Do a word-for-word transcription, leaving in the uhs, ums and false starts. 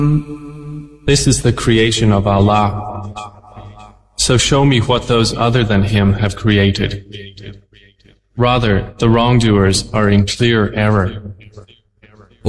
This is the creation of Allah. So show me what those other than Him have created. Rather, the wrongdoers are in clear error.